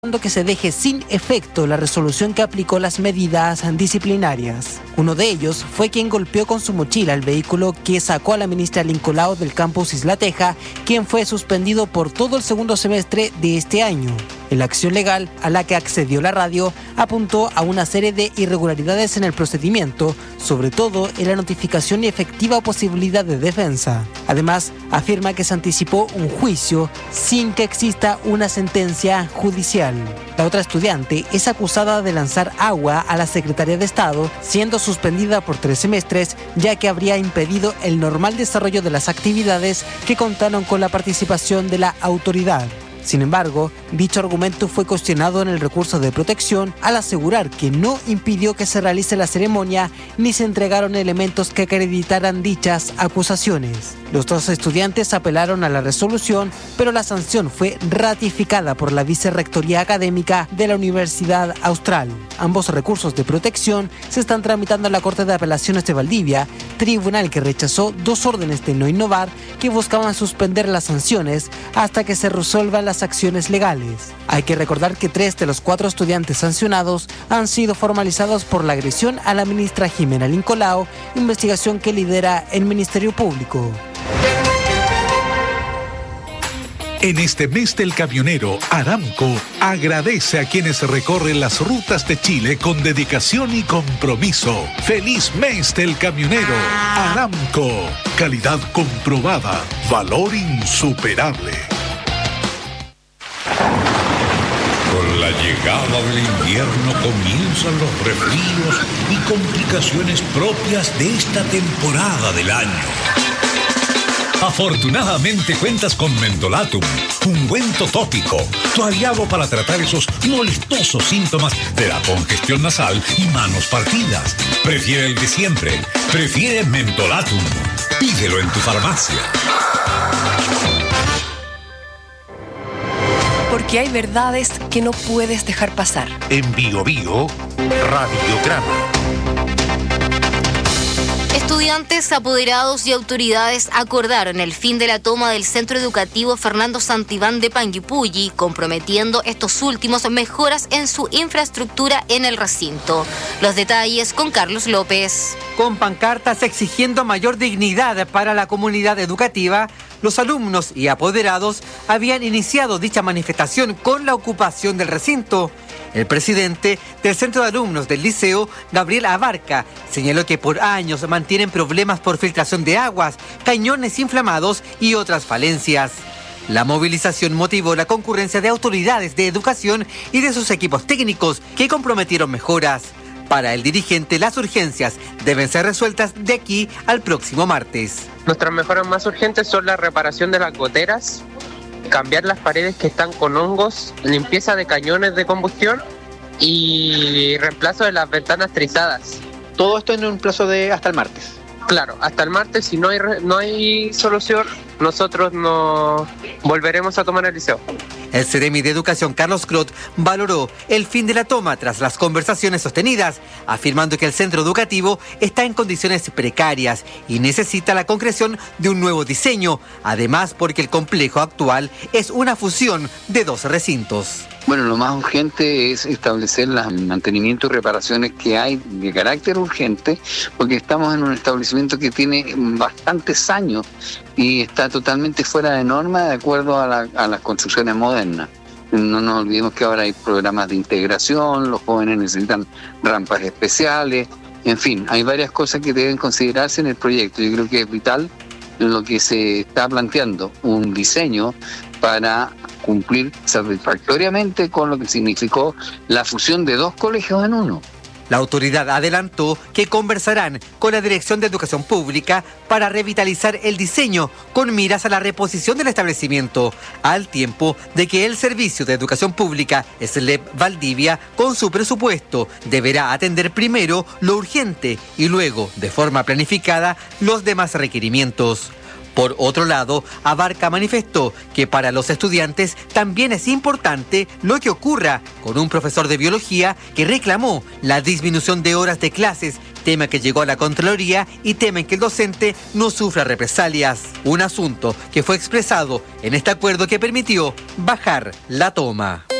que se deje sin efecto la resolución que aplicó las medidas disciplinarias. Uno de ellos fue quien golpeó con su mochila el vehículo que sacó a la ministra Lincolao del campus Isla Teja, quien fue suspendido por todo el segundo semestre de este año. En la acción legal a la que accedió la radio, apuntó a una serie de irregularidades en el procedimiento, sobre todo en la notificación y efectiva posibilidad de defensa. Además, afirma que se anticipó un juicio sin que exista una sentencia judicial. La otra estudiante es acusada de lanzar agua a la Secretaría de Estado, siendo suspendida por 3 semestres, ya que habría impedido el normal desarrollo de las actividades que contaron con la participación de la autoridad. Sin embargo, dicho argumento fue cuestionado en el recurso de protección al asegurar que no impidió que se realice la ceremonia ni se entregaron elementos que acreditaran dichas acusaciones. Los 2 estudiantes apelaron a la resolución, pero la sanción fue ratificada por la Vicerrectoría Académica de la Universidad Austral. Ambos recursos de protección se están tramitando en la Corte de Apelaciones de Valdivia, tribunal que rechazó 2 órdenes de no innovar que buscaban suspender las sanciones hasta que se resuelvan las acciones legales. Hay que recordar que 3 de los 4 estudiantes sancionados han sido formalizados por la agresión a la ministra Jimena Lincolao, investigación que lidera el Ministerio Público. En este mes del camionero, Aramco agradece a quienes recorren las rutas de Chile con dedicación y compromiso. ¡Feliz mes del camionero! Aramco, calidad comprobada, valor insuperable. Con la llegada del invierno comienzan los resfríos y complicaciones propias de esta temporada del año. Afortunadamente cuentas con Mentolatum, ungüento tópico, tu aliado para tratar esos molestosos síntomas de la congestión nasal y manos partidas. Prefiere el de siempre, prefiere Mentolatum. Pídelo en tu farmacia. Porque hay verdades que no puedes dejar pasar. En Bio Bio, Radiograma. Estudiantes, apoderados y autoridades acordaron el fin de la toma del Centro Educativo Fernando Santibán de Panguipulli, comprometiendo estos últimos mejoras en su infraestructura en el recinto. Los detalles con Carlos López. Con pancartas exigiendo mayor dignidad para la comunidad educativa, los alumnos y apoderados habían iniciado dicha manifestación con la ocupación del recinto. El presidente del Centro de Alumnos del Liceo, Gabriel Abarca, señaló que por años mantienen problemas por filtración de aguas, cañones inflamados y otras falencias. La movilización motivó la concurrencia de autoridades de educación y de sus equipos técnicos que comprometieron mejoras. Para el dirigente, las urgencias deben ser resueltas de aquí al próximo martes. Nuestras mejoras más urgentes son la reparación de las goteras, cambiar las paredes que están con hongos, limpieza de cañones de combustión y reemplazo de las ventanas trizadas. Todo esto en un plazo de hasta el martes. Claro, hasta el martes, si no hay solución, nosotros no volveremos a tomar el liceo. El Seremi de Educación, Carlos Clot, valoró el fin de la toma tras las conversaciones sostenidas, afirmando que el centro educativo está en condiciones precarias y necesita la concreción de un nuevo diseño, además porque el complejo actual es una fusión de 2 recintos. Bueno, lo más urgente es establecer los mantenimientos y reparaciones que hay de carácter urgente, porque estamos en un establecimiento que tiene bastantes años y está totalmente fuera de norma de acuerdo a las construcciones modernas. No nos olvidemos que ahora hay programas de integración, los jóvenes necesitan rampas especiales, en fin, hay varias cosas que deben considerarse en el proyecto. Yo creo que es vital lo que se está planteando, un diseño para cumplir satisfactoriamente con lo que significó la fusión de 2 colegios en uno. La autoridad adelantó que conversarán con la Dirección de Educación Pública para revitalizar el diseño con miras a la reposición del establecimiento, al tiempo de que el Servicio de Educación Pública, SLEP Valdivia, con su presupuesto, deberá atender primero lo urgente y luego, de forma planificada, los demás requerimientos. Por otro lado, Abarca manifestó que para los estudiantes también es importante lo que ocurra con un profesor de biología que reclamó la disminución de horas de clases, tema que llegó a la Contraloría y temen que el docente no sufra represalias. Un asunto que fue expresado en este acuerdo que permitió bajar la toma.